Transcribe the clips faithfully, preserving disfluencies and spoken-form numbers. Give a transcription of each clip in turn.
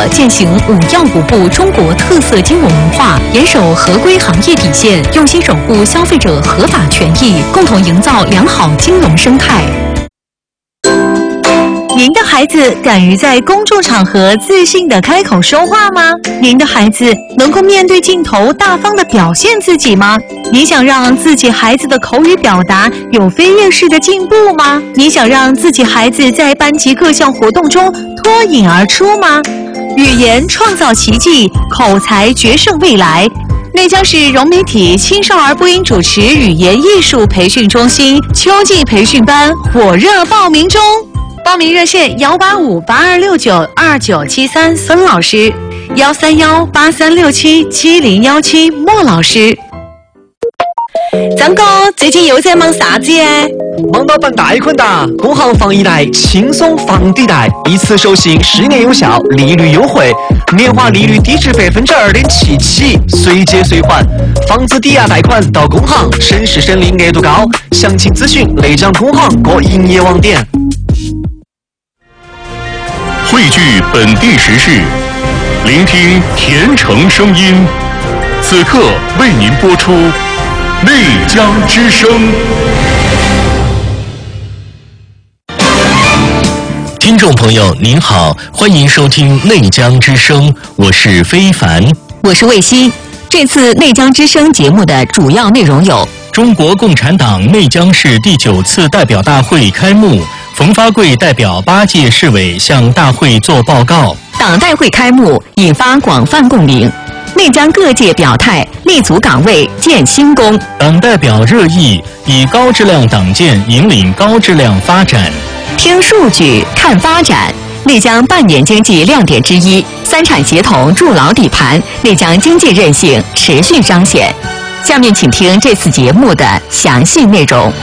者践行五要五不中国特色金融文化，严守合规行业底线，用心守护消费者合法权益，共同营造良好金融生态。 您的孩子敢于在公众场合自信地开口说话吗？您的孩子能够面对镜头大方地表现自己吗？你想让自己孩子的口语表达有飞跃式的进步吗？你想让自己孩子在班级各项活动中脱颖而出吗？语言创造奇迹，口才决胜未来。内江市融媒体青少儿播音主持语言艺术培训中心秋季培训班火热报名中。报名热线幺八五八二六九二九七三孙老师，幺三幺八三六七七零幺七莫老师。张哥，最近又在忙啥子耶？ 忙到办贷款哒！工行放一贷轻松放抵贷，一次授信十年有效，利率优惠，年化利率低至百分之二点七起，随借随还，房子抵押贷款到工行，省时省力，额度高。详情咨询内江工行各营业网点。 汇聚本地时事，聆听甜城声音。此刻为您播出内江之声。 听众朋友您好，欢迎收听内江之声，我是非凡， 我是魏希。这次内江之声节目的主要内容有： 中国共产党内江市第九次代表大会开幕，冯发贵代表八届市委向大会作报告。 党代会开幕引发广泛共鸣，内江各界表态立足岗位建新功。 党代表热议以高质量党建引领高质量发展。 听数据看发展，内江半年经济亮点之一，三产协同筑牢底盘，内江经济韧性持续彰显。下面请听这次节目的详细内容。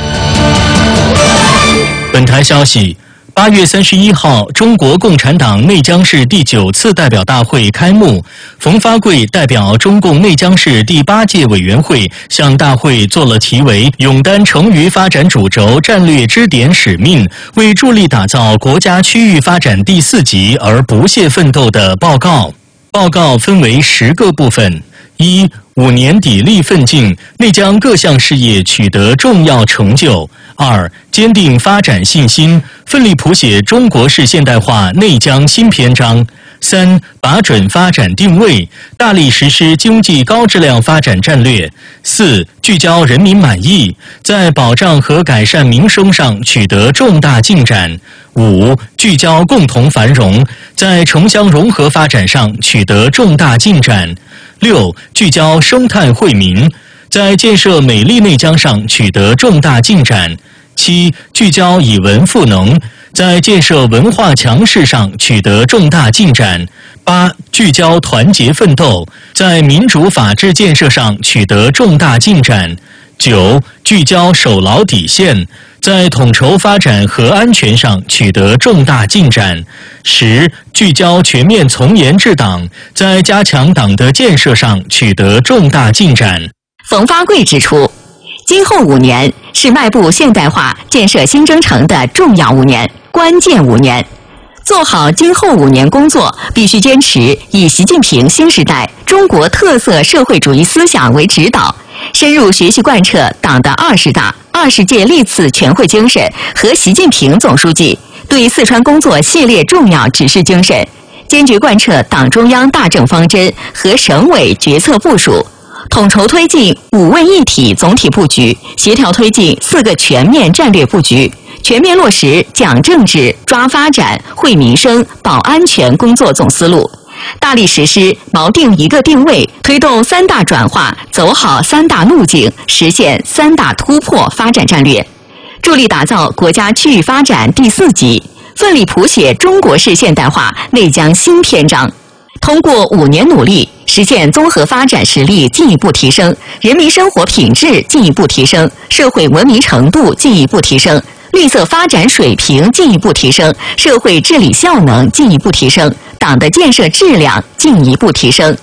本台消息，八月三十一号，中国共产党内江市第九次代表大会开幕。冯发贵代表中共内江市第八届委员会向大会作了题为"勇担成渝发展主轴战略支点使命，为助力打造国家区域发展第四极而不懈奋斗"的报告。报告分为十个部分：一、五年砥砺奋进，内江各项事业取得重要成就；二、坚定发展信心，奋力谱写中国式现代化内江新篇章；三、把准发展定位，大力实施经济高质量发展战略；四、聚焦人民满意，在保障和改善民生上取得重大进展；五、聚焦共同繁荣，在城乡融合发展上取得重大进展；六、聚焦生态惠民，在建设美丽内江上取得重大进展；七、聚焦以文赋能，在建设文化强势上取得重大进展；八、聚焦团结奋斗，在民主法治建设上取得重大进展；九、聚焦守牢底线，在统筹发展和安全上取得重大进展；十、聚焦全面从严治党，在加强党的建设上取得重大进展。 冯发贵指出，今后五年是迈步现代化建设新征程的重要五年、关键五年。做好今后五年工作，必须坚持以习近平新时代中国特色社会主义思想为指导，深入学习贯彻党的二十大、二十届历次全会精神和习近平总书记对四川工作系列重要指示精神，坚决贯彻党中央大政方针和省委决策部署，统筹推进五位一体总体布局，协调推进四个全面战略布局，全面落实讲政治、抓发展、惠民生、保安全工作总思路，大力实施锚定一个定位，推动三大转化，走好三大路径，实现三大突破发展战略，助力打造国家区域发展第四极，奋力谱写中国式现代化内江新篇章。通过五年努力，实现综合发展实力进一步提升，人民生活品质进一步提升，社会文明程度进一步提升，绿色发展水平进一步提升，社会治理效能进一步提升，党的建设质量进一步提升。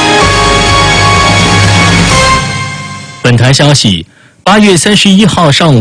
本台消息，八月三十一号上午